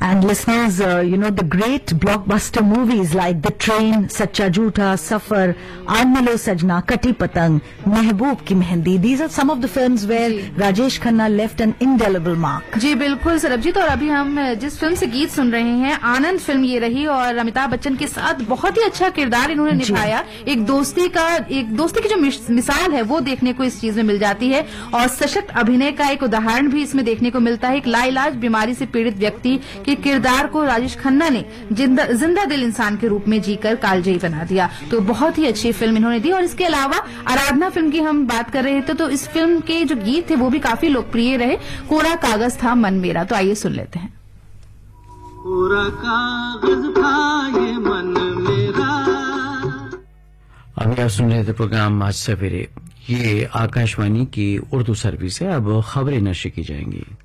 And listeners, the great blockbuster movies like The Train, Sacha Jhootha, Safar, Aanmalo Sajna, Kati Patang, Mehboob Ki Mehendi. These are some of the films where Rajesh Khanna left an indelible mark. जी बिल्कुल सरबजीत, और अभी हम जिस film से गीत सुन रहे हैं आनंद film ये रही, और अमिताभ बच्चन के साथ बहुत ही अच्छा किरदार इन्होंने निभाया। एक दोस्ती की जो मिसाल है वो देखने को इस चीज में मिल जाती है, और सशक्त अभिनय का एक उदाहरण भी इसमें देखने को मिलता है। एक लाइलाज बीमारी से पीड़ित व्यक्ति के किरदार को राजेश खन्ना ने जिंदा दिल इंसान के रूप में जीकर कालजयी बना दिया। तो बहुत ही अच्छी फिल्म इन्होंने दी। और इसके अलावा आराधना फिल्म की हम बात कर रहे थे, तो इस फिल्म के जो गीत थे वो भी काफी लोकप्रिय रहे। कोरा कागज था मन मेरा, तो आइए सुन लेते हैं। कोरा कागज था ये मन मेरा। अभी आप सुन रहे थे प्रोग्राम आज सवेरे। ये आकाशवाणी की उर्दू सर्विस है। अब खबरें नशर की जाएंगी।